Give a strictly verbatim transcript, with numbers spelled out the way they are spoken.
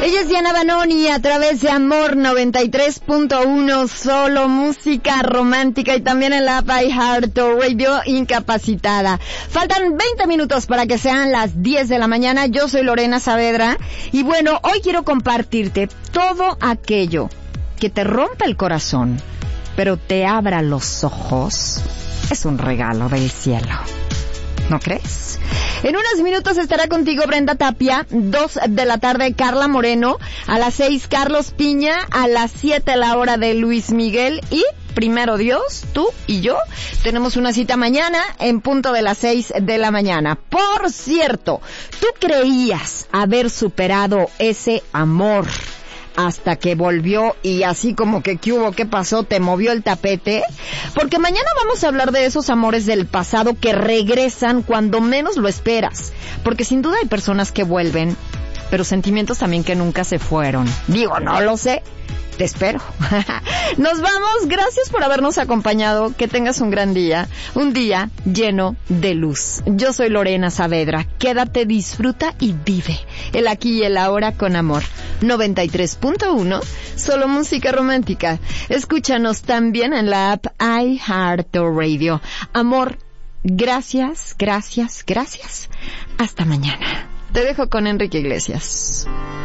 Ella es Diana Banoni a través de Amor noventa y tres punto uno, solo música romántica, y también en la app iHeartRadio Incapacitada. Faltan veinte minutos para que sean las diez de la mañana. Yo soy Lorena Saavedra y bueno, hoy quiero compartirte todo aquello que te rompe el corazón, pero te abra los ojos. Es un regalo del cielo, ¿no crees? En unos minutos estará contigo Brenda Tapia, dos de la tarde Carla Moreno, a las seis Carlos Piña, a las siete la hora de Luis Miguel y, primero Dios, tú y yo tenemos una cita mañana en punto de las seis de la mañana. Por cierto, ¿tú creías haber superado ese amor hasta que volvió y así como que qué hubo, qué pasó, te movió el tapete? Porque mañana vamos a hablar de esos amores del pasado que regresan cuando menos lo esperas. Porque sin duda hay personas que vuelven, pero sentimientos también que nunca se fueron. Digo, no lo sé. Te espero. Nos vamos. Gracias por habernos acompañado. Que tengas un gran día. Un día lleno de luz. Yo soy Lorena Saavedra. Quédate, disfruta y vive el aquí y el ahora con Amor noventa y tres punto uno. Solo música romántica. Escúchanos también en la app iHeartRadio. Amor, gracias, gracias, gracias. Hasta mañana. Te dejo con Enrique Iglesias.